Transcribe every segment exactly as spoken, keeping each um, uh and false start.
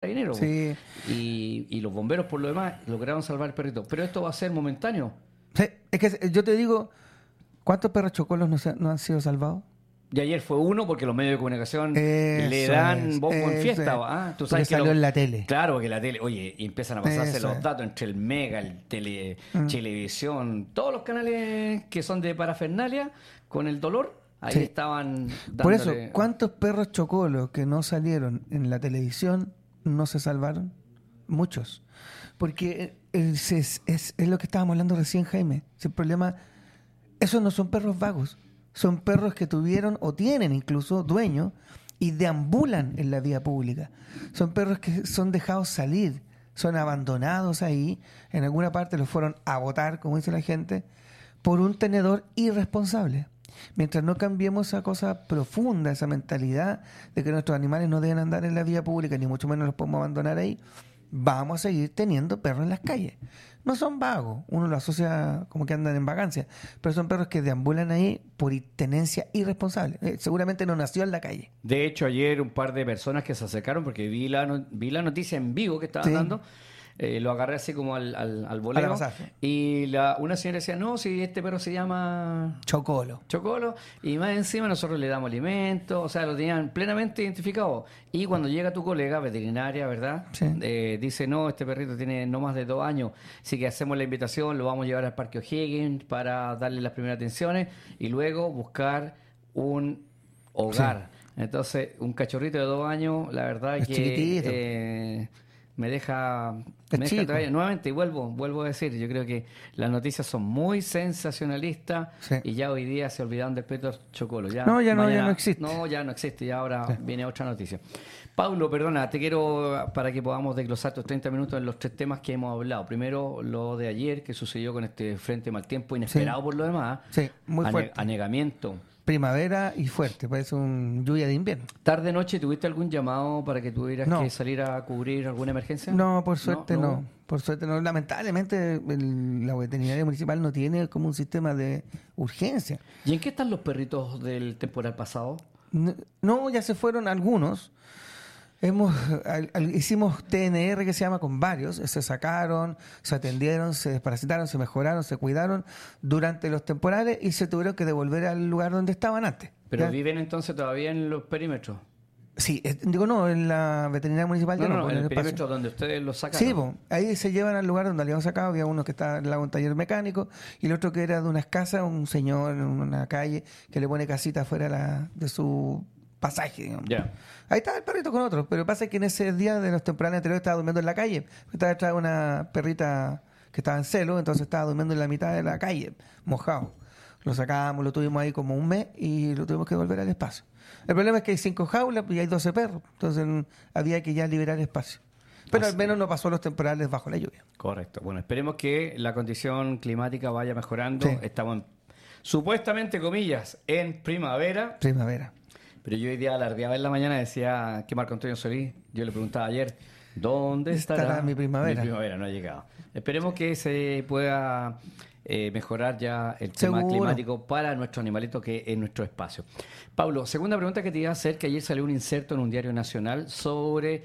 carabineros. Sí. Y, y los bomberos, por lo demás, lograron salvar el perrito. Pero esto va a ser momentáneo. Sí, es que yo te digo, ¿cuántos perros chocolos no, se- no han sido salvados? Y ayer fue uno porque los medios de comunicación Eso le dan es, bombo en eso fiesta. es. Ah, tú Porque sabes que salió lo- en la tele. Claro, que la tele, oye, y empiezan a pasarse Eso los es. datos entre el Mega, el Tele, Mm. Televisión, todos los canales que son de parafernalia con el dolor, ahí Sí. estaban dándole... Por eso, ¿cuántos perros chocolos que no salieron en la televisión no se salvaron? Muchos. Porque es, es, es, es lo que estábamos hablando recién, Jaime. El problema, esos no son perros vagos. Son perros que tuvieron o tienen incluso dueños y deambulan en la vía pública. Son perros que son dejados salir, son abandonados ahí. En alguna parte los fueron a botar, como dice la gente, por un tenedor irresponsable. Mientras no cambiemos esa cosa profunda, esa mentalidad de que nuestros animales no deben andar en la vía pública, ni mucho menos los podemos abandonar ahí, vamos a seguir teniendo perros en las calles. No son vagos, uno lo asocia como que andan en vagancia, pero son perros que deambulan ahí por tenencia irresponsable. Eh, seguramente no nació en la calle. De hecho, ayer un par de personas que se acercaron, porque vi la, no- vi la noticia en vivo que estaban Sí. dando, eh, lo agarré así como al, al, al voleo, pasar. y la, una señora decía, no, si este perro se llama Chocolo. Chocolo, y más encima nosotros le damos alimento, o sea, lo tenían plenamente identificado. Y cuando llega tu colega veterinaria, ¿verdad? Sí. Eh, dice, no, este perrito tiene no más de dos años, así que hacemos la invitación, lo vamos a llevar al Parque O'Higgins para darle las primeras atenciones y luego buscar un hogar. Entonces, un cachorrito de dos años, la verdad Es que chiquitito. eh, me deja... Es me deja chico. traer- nuevamente, y vuelvo, vuelvo a decir, yo creo que las noticias son muy sensacionalistas Sí. y ya hoy día se olvidaron del perro Chocolo. Ya, No, ya no, ya no existe. No, ya no existe, y ahora viene otra noticia. Pablo, perdona, te quiero, para que podamos desglosar estos treinta minutos en los tres temas que hemos hablado. Primero, lo de ayer, que sucedió con este frente mal tiempo, inesperado Sí. por lo demás. Sí, muy Ane- fuerte. Anegamiento. Primavera y fuerte, parece un lluvia de invierno. ¿Tarde noche tuviste algún llamado para que tuvieras No. que salir a cubrir alguna emergencia? No, por suerte no. no. Por suerte no. Lamentablemente el- la veterinaria municipal no tiene como un sistema de urgencia. ¿Y en qué están los perritos del temporal pasado? No, no, ya se fueron algunos. Hemos, al- al- hicimos T N R, que se llama, con varios. Se sacaron, se atendieron, se desparasitaron, se mejoraron, se cuidaron durante los temporales y se tuvieron que devolver al lugar donde estaban antes. ¿Pero ¿Ya? viven entonces todavía en los perímetros? Sí, eh, digo no, en la veterinaria municipal No, ya no, no, no, pues, en el espacio. perímetro donde ustedes los sacaron. Sí, po, ahí se llevan al lugar donde habíamos sacado. Había uno que estaba al lado de un taller mecánico y el otro que era de unas casas, un señor en una calle que le pone casita afuera de la- de su pasaje, digamos. Ya. Ahí estaba el perrito con otro, pero pasa que en ese día de los temporales anteriores estaba durmiendo en la calle. Estaba detrás de una perrita que estaba en celo, entonces estaba durmiendo en la mitad de la calle, mojado. Lo sacamos, lo tuvimos ahí como un mes y lo tuvimos que devolver al espacio. El problema es que hay cinco jaulas y hay doce perros, entonces mm, había que ya liberar espacio. Pero Así al menos no pasó los temporales bajo la lluvia. Correcto. Bueno, esperemos que la condición climática vaya mejorando. Sí. Estamos en, supuestamente, comillas, en primavera. Primavera. Pero yo hoy día alardeaba en la mañana, decía que Marco Antonio Solís, yo le preguntaba ayer, ¿dónde estará, Estará mi primavera? Mi primavera no ha llegado. Esperemos que se pueda eh, mejorar ya el tema Seguro. climático para nuestros animalitos que en nuestro espacio. Pablo, segunda pregunta que te iba a hacer, que ayer salió un inserto en un diario nacional sobre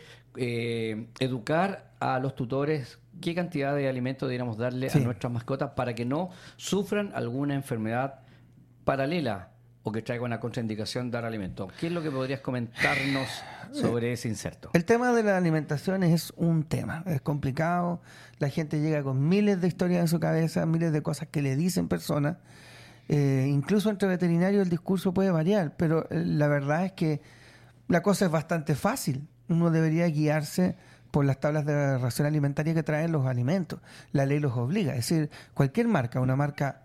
eh, educar a los tutores qué cantidad de alimento deberíamos darle Sí. a nuestras mascotas para que no sufran alguna enfermedad paralela o que traiga una contraindicación dar alimento. ¿Qué es lo que podrías comentarnos sobre ese inserto? El tema de la alimentación es un tema, es complicado. La gente llega con miles de historias en su cabeza, miles de cosas que le dicen personas. Eh, incluso entre veterinarios el discurso puede variar, pero eh, la verdad es que la cosa es bastante fácil. Uno debería guiarse por las tablas de ración alimentaria que traen los alimentos. La ley los obliga. Es decir, cualquier marca, una marca,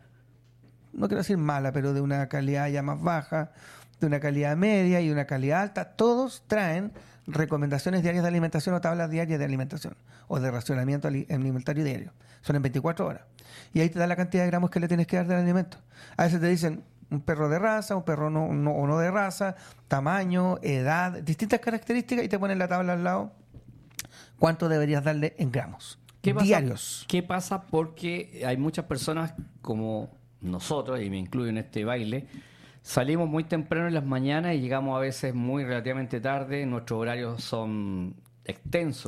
no quiero decir mala, pero de una calidad ya más baja, de una calidad media y una calidad alta, todos traen recomendaciones diarias de alimentación o tablas diarias de alimentación o de racionamiento ali- alimentario diario. Son en veinticuatro horas. Y ahí te da la cantidad de gramos que le tienes que dar del alimento. A veces te dicen un perro de raza, un perro no, no, o no de raza, tamaño, edad, distintas características y te ponen la tabla al lado cuánto deberías darle en gramos. ¿Qué pasa, Diarios. ¿Qué pasa? Porque hay muchas personas como nosotros, y me incluyo en este baile, salimos muy temprano en las mañanas y llegamos a veces muy relativamente tarde. Nuestros horarios son extensos.